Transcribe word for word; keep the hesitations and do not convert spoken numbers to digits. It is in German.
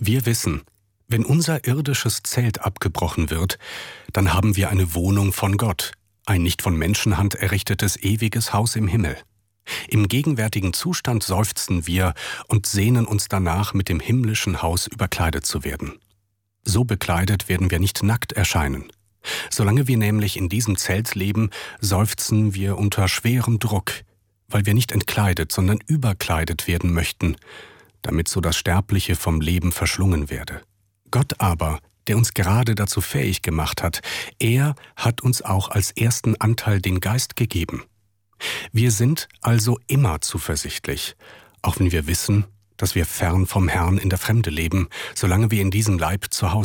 Wir wissen, wenn unser irdisches Zelt abgebrochen wird, dann haben wir eine Wohnung von Gott, ein nicht von Menschenhand errichtetes ewiges Haus im Himmel. Im gegenwärtigen Zustand seufzen wir und sehnen uns danach, mit dem himmlischen Haus überkleidet zu werden. So bekleidet werden wir nicht nackt erscheinen. Solange wir nämlich in diesem Zelt leben, seufzen wir unter schwerem Druck, weil wir nicht entkleidet, sondern überkleidet werden möchten, damit so das Sterbliche vom Leben verschlungen werde. Gott aber, der uns gerade dazu fähig gemacht hat, er hat uns auch als ersten Anteil den Geist gegeben. Wir sind also immer zuversichtlich, auch wenn wir wissen, dass wir fern vom Herrn in der Fremde leben, solange wir in diesem Leib zu Hause